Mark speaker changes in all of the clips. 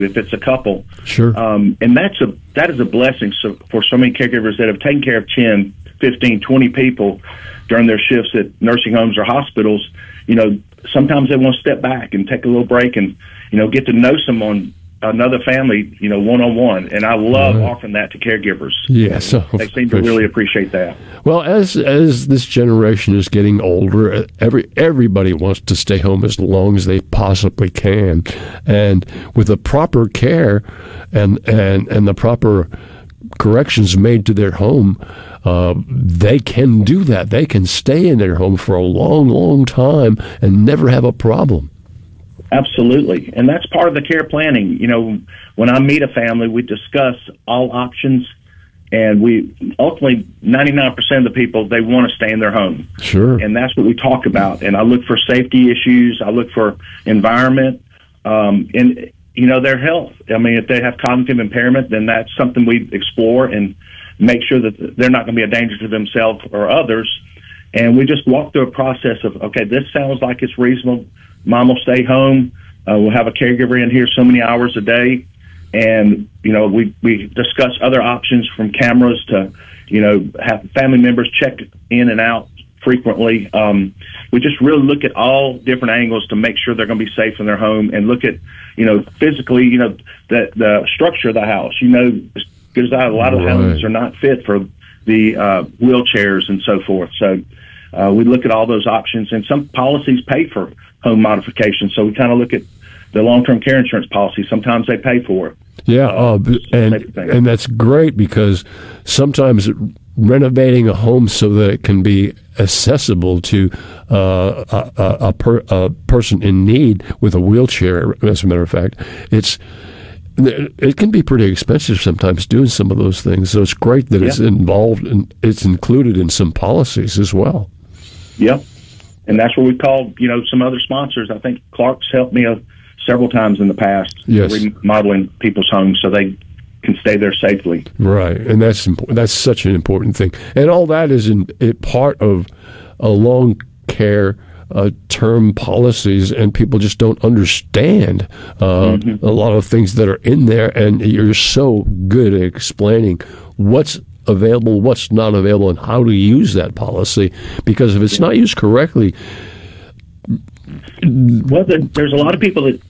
Speaker 1: if it's a couple.
Speaker 2: Sure.
Speaker 1: And that is a blessing for so many caregivers that have taken care of 10, 15, 20 people during their shifts at nursing homes or hospitals. Sometimes they want to step back and take a little break and, get to know someone, another family, one-on-one. And I love offering that to caregivers.
Speaker 2: Yes.
Speaker 1: They seem to really appreciate that.
Speaker 2: Well, as this generation is getting older, everybody wants to stay home as long as they possibly can. And with the proper care and the proper corrections made to their home, they can do that. They can stay in their home for a long, long time and never have a problem.
Speaker 1: Absolutely. And that's part of the care planning. When I meet a family, we discuss all options, and we ultimately, 99% of the people, they want to stay in their home.
Speaker 2: Sure.
Speaker 1: And that's what we talk about. And I look for safety issues. I look for environment, and, their health. I mean, if they have cognitive impairment, then that's something we explore and make sure that they're not going to be a danger to themselves or others. And we just walk through a process of, okay, this sounds like it's reasonable. Mom will stay home. We'll have a caregiver in here so many hours a day. And, we discuss other options from cameras to, have family members check in and out frequently. We just really look at all different angles to make sure they're going to be safe in their home and look at, physically, the structure of the house, because a lot of homes are not fit for the wheelchairs and so forth. So we look at all those options, and some policies pay for home modifications. So we kind of look at the long-term care insurance policy. Sometimes they pay for it.
Speaker 2: Yeah, and that's great, because sometimes renovating a home so that it can be accessible to a person in need with a wheelchair, as a matter of fact, it can be pretty expensive sometimes doing some of those things. So it's great that it's involved and it's included in some policies as well.
Speaker 1: Yep. And that's what we call, some other sponsors. I think Clark's helped me several times in the past, remodeling people's homes so they can stay there safely.
Speaker 2: Right, and that's such an important thing. And all that is part of a long care term policies, and people just don't understand a lot of things that are in there, and you're so good at explaining what's available, what's not available, and how to use that policy, because if it's not used correctly...
Speaker 1: Well, there's a lot of people that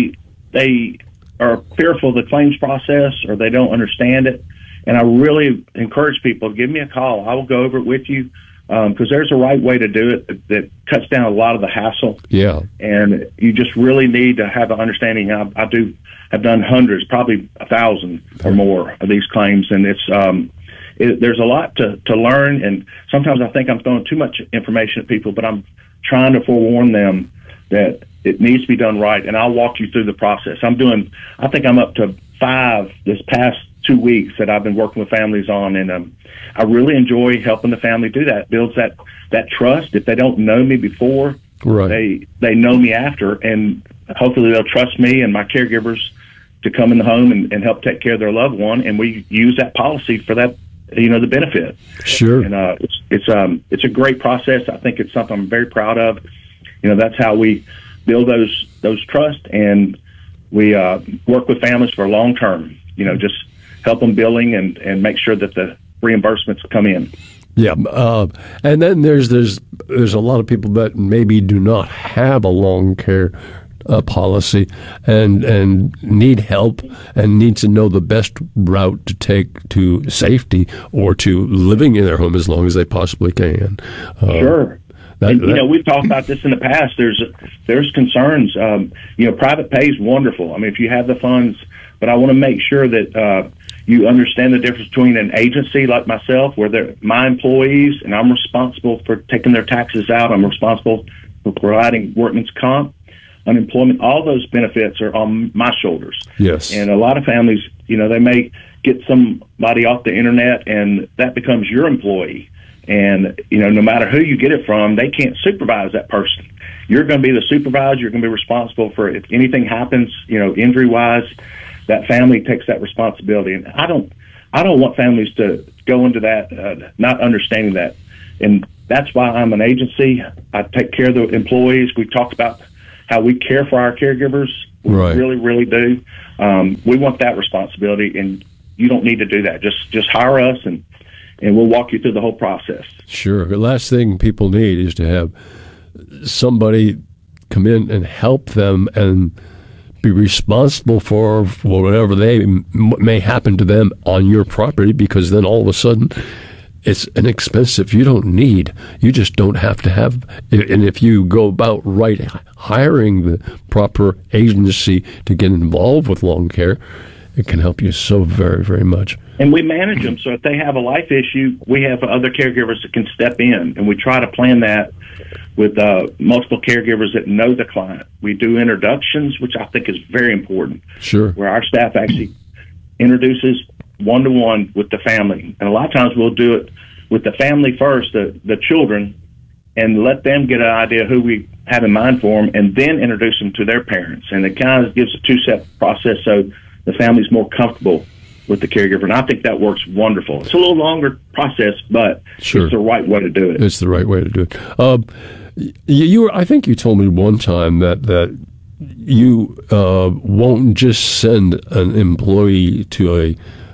Speaker 1: they are fearful of the claims process, or they don't understand it, and I really encourage people, give me a call. I will go over it with you, because there's a right way to do it that cuts down a lot of the hassle. Yeah. And you just really need to have an understanding. I've done hundreds, probably 1,000 or more of these claims, and there's a lot to learn, and sometimes I think I'm throwing too much information at people, but I'm trying to forewarn them that it needs to be done right, and I'll walk you through the process. I think I'm up to 5 this past 2 weeks that I've been working with families on, and I really enjoy helping the family do that. It builds that trust. If they don't know me before, they know me after, and hopefully they'll trust me and my caregivers to come in the home and help take care of their loved one, and we use that policy for that, the benefit. Sure. And it's a great process. I think it's something I'm very proud of. That's how we build those trust, and we work with families for long term. Just help them billing and make sure that the reimbursements come in.
Speaker 2: Yeah, and then there's a lot of people that maybe do not have a long care policy and need help and need to know the best route to take to safety or to living in their home as long as they possibly can.
Speaker 1: Sure. We've talked about this in the past. There's concerns. Private pay is wonderful. I mean, if you have the funds, but I want to make sure that you understand the difference between an agency like myself, where they're my employees, and I'm responsible for taking their taxes out. I'm responsible for providing workman's comp, unemployment. All those benefits are on my shoulders. Yes. And a lot of families, they may get somebody off the internet, and that becomes your employee. And, no matter who you get it from, they can't supervise that person. You're going to be the supervisor. You're going to be responsible for if anything happens, injury-wise, that family takes that responsibility. And I don't want families to go into that not understanding that. And that's why I'm an agency. I take care of the employees. We talked about, how we care for our caregivers. We really, really do. We want that responsibility, and you don't need to do that. Just hire us, and we'll walk you through the whole process.
Speaker 2: Sure. The last thing people need is to have somebody come in and help them and be responsible for whatever may happen to them on your property, because then all of a sudden it's an expense you don't need. You just don't have to have. And if you go about hiring the proper agency to get involved with long care, it can help you so very, very much.
Speaker 1: And we manage them. So if they have a life issue, we have other caregivers that can step in. And we try to plan that with multiple caregivers that know the client. We do introductions, which I think is very important.
Speaker 2: Sure.
Speaker 1: Where our staff actually introduces one-to-one with the family. And a lot of times we'll do it with the family first, the children, and let them get an idea who we have in mind for them, and then introduce them to their parents. And it kind of gives a two-step process so the family's more comfortable with the caregiver, and I think that works wonderful. It's a little longer process, but
Speaker 2: sure,
Speaker 1: it's the right way to do it.
Speaker 2: It's the right way to do it. I think you told me one time that you won't just send an employee to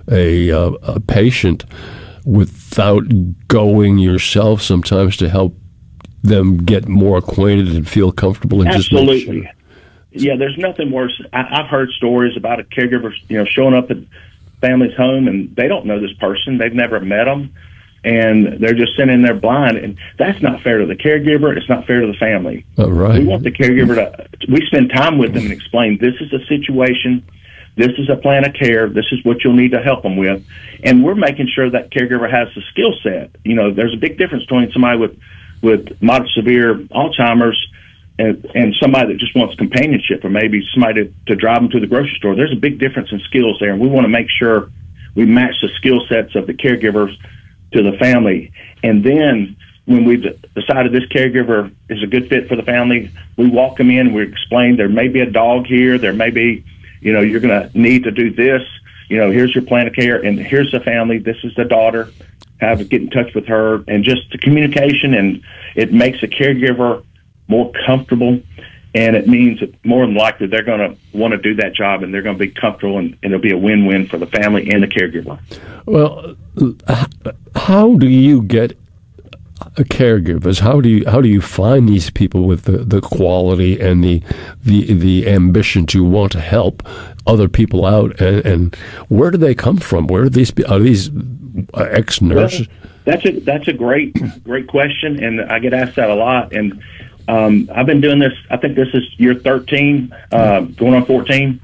Speaker 2: a patient without going yourself sometimes to help them get more acquainted and feel comfortable. And
Speaker 1: absolutely.
Speaker 2: Just make sure.
Speaker 1: Yeah, there's nothing worse. I've heard stories about a caregiver, showing up at family's home and they don't know this person. They've never met them, and they're just sitting there blind. And that's not fair to the caregiver. It's not fair to the family.
Speaker 2: Oh, right.
Speaker 1: We want the caregiver we spend time with them and explain, this is a situation, this is a plan of care, this is what you'll need to help them with. And we're making sure that caregiver has the skill set. There's a big difference between somebody with moderate severe Alzheimer's and somebody that just wants companionship, or maybe somebody to drive them to the grocery store. There's a big difference in skills there, and we want to make sure we match the skill sets of the caregivers to the family. And then when we've decided this caregiver is a good fit for the family, we walk them in and we explain there may be a dog here, there may be, you're going to need to do this, here's your plan of care, and here's the family, this is the daughter, get in touch with her, and just the communication, and it makes the caregiver more comfortable, and it means that more than likely they're going to want to do that job, and they're going to be comfortable, and it'll be a win-win for the family and the caregiver.
Speaker 2: Well, how do you get caregivers? How do you find these people with the quality and the ambition to want to help other people out, and where do they come from? Where are these ex-nurses?
Speaker 1: Well, that's a great question, and I get asked that a lot. And I've been doing this. I think this is year 13, going on 14.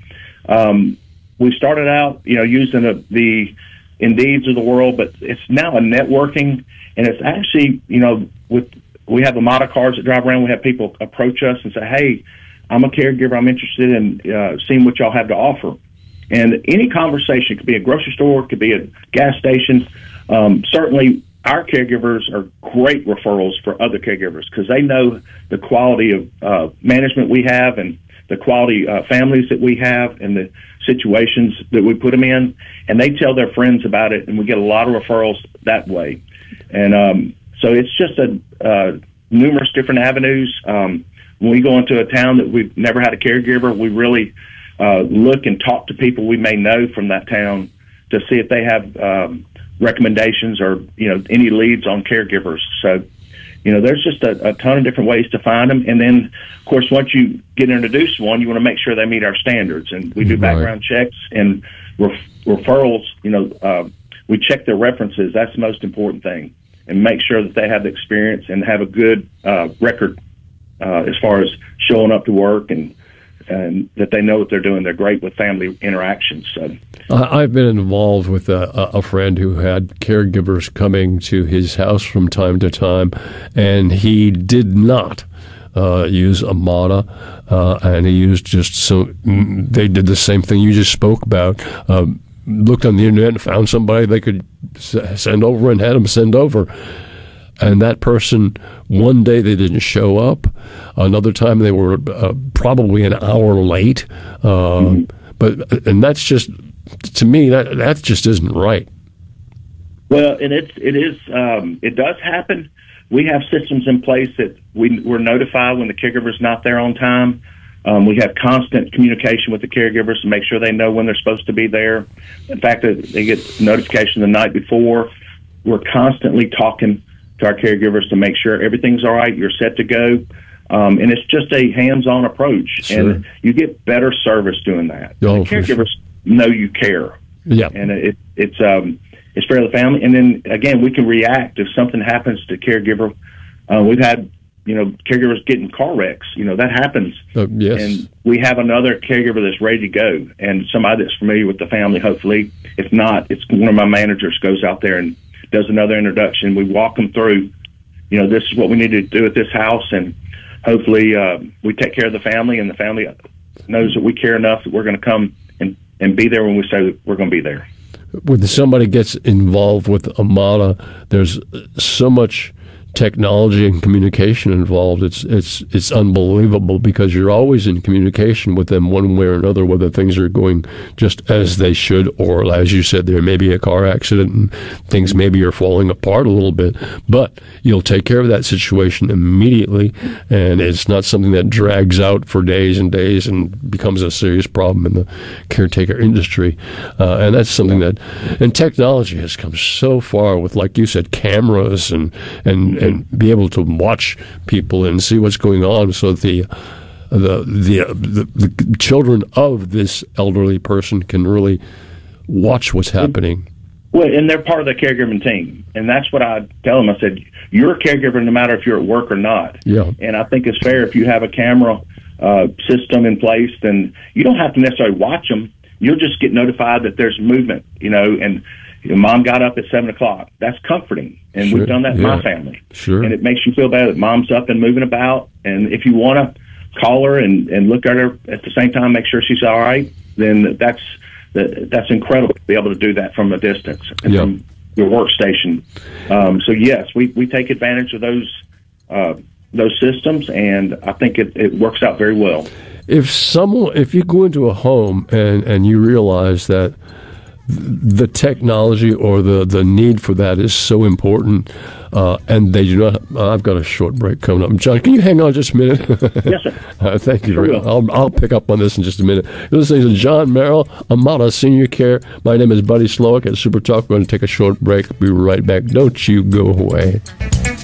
Speaker 1: We started out, using the Indeeds of the world, but it's now a networking, and it's actually, we have a model cars that drive around. We have people approach us and say, "Hey, I'm a caregiver. I'm interested in seeing what y'all have to offer." And any conversation, could be a grocery store, could be a gas station. Certainly, our caregivers are great referrals for other caregivers because they know the quality of management we have and the quality families that we have and the situations that we put them in, and they tell their friends about it, and we get a lot of referrals that way. And so it's just numerous different avenues. When we go into a town that we've never had a caregiver, we really look and talk to people we may know from that town to see if they have recommendations or any leads on caregivers. So there's just a ton of different ways to find them. And then, of course, once you get introduced to one, you want to make sure they meet our standards. And we do background checks and referrals. We check their references. That's the most important thing. And make sure that they have the experience and have a good record as far as showing up to work and that they know what they're doing. They're great with family interactions. So
Speaker 2: I've been involved with a friend who had caregivers coming to his house from time to time, and he did not use Amada, and he used they did the same thing you just spoke about. Looked on the internet and found somebody they could send over and had them send over. And that person, one day they didn't show up. Another time they were probably an hour late. And that's just, to me, that just isn't right.
Speaker 1: Well, and it does happen. We have systems in place that we're notified when the caregiver's not there on time. We have constant communication with the caregivers to make sure they know when they're supposed to be there. In fact, they get notification the night before. We're constantly talking to our caregivers to make sure everything's all right, you're set to go. And it's just a hands-on approach.
Speaker 2: Sure.
Speaker 1: And you get better service doing that.
Speaker 2: Oh,
Speaker 1: the caregivers know you care.
Speaker 2: Yeah.
Speaker 1: And it's fair to the family. And then, again, we can react if something happens to caregiver. We've had, caregivers get in car wrecks. That happens.
Speaker 2: Yes.
Speaker 1: And we have another caregiver that's ready to go, and somebody that's familiar with the family, hopefully. If not, it's one of my managers goes out there and does another introduction. We walk them through, this is what we need to do at this house, and hopefully we take care of the family, and the family knows that we care enough that we're going to come and be there when we say that we're going to be there.
Speaker 2: When somebody gets involved with Amada, there's so much technology and communication involved. It's unbelievable because you're always in communication with them one way or another, whether things are going just as they should, or as you said, there may be a car accident and things maybe are falling apart a little bit, but you'll take care of that situation immediately, and it's not something that drags out for days and days and becomes a serious problem in the caretaker industry. And that's something and technology has come so far with, like you said, cameras and be able to watch people and see what's going on, so that the children of this elderly person can really watch what's happening.
Speaker 1: Well, and they're part of the caregiving team, and that's what I tell them. I said, you're a caregiver no matter if you're at work or not.
Speaker 2: Yeah.
Speaker 1: And I think it's fair if you have a camera system in place, then you don't have to necessarily watch them. You'll just get notified that there's movement, and Mom got up at 7:00. That's comforting, and
Speaker 2: Sure.
Speaker 1: we've done that in my family.
Speaker 2: Sure.
Speaker 1: And it makes you feel better that Mom's up and moving about. And if you want to call her and look at her at the same time, make sure she's all right, then that's incredible to be able to do that from a distance and from your workstation. So yes, we take advantage of those systems, and I think it works out very well.
Speaker 2: If you go into a home and you realize that the technology or the need for that is so important, and they do not. I've got a short break coming up. John, can you hang on just a minute?
Speaker 1: Yes, sir.
Speaker 2: Thank you.
Speaker 1: Sure
Speaker 2: I'll pick up on this in just a minute. You're listening to John Merrill, Amada Senior Care. My name is Buddy Slowick at Super Talk. We're going to take a short break. Be right back. Don't you go away.